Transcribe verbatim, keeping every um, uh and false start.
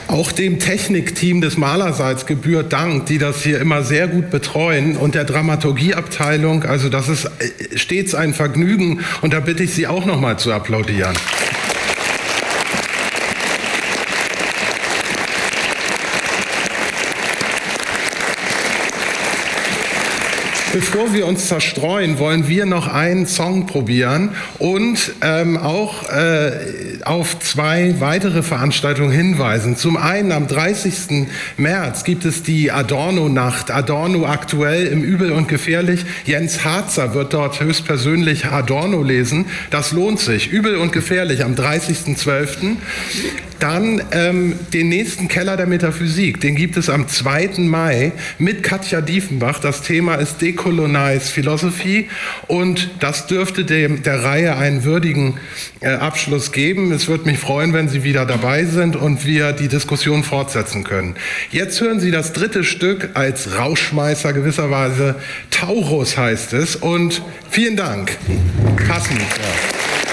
Auch dem Technikteam des Malerseits gebührt Dank, die das hier immer sehr gut betreuen, und der Dramaturgieabteilung. Also das ist stets ein Vergnügen, und da bitte ich Sie auch noch mal zu applaudieren. Bevor wir uns zerstreuen, wollen wir noch einen Song probieren und ähm, auch äh, auf zwei weitere Veranstaltungen hinweisen. Zum einen am dreißigsten März gibt es die Adorno-Nacht, Adorno aktuell im Übel und Gefährlich. Jens Harzer wird dort höchstpersönlich Adorno lesen. Das lohnt sich. Übel und Gefährlich am dreißigsten zwölften Dann ähm, den nächsten Keller der Metaphysik, den gibt es am zweiten Mai mit Katja Diefenbach. Das Thema ist Decolonize Philosophy, und das dürfte dem, der Reihe einen würdigen äh, Abschluss geben. Es würde mich freuen, wenn Sie wieder dabei sind und wir die Diskussion fortsetzen können. Jetzt hören Sie das dritte Stück als Rauschmeißer gewisserweise. Taurus heißt es, und vielen Dank. Passend. Ja.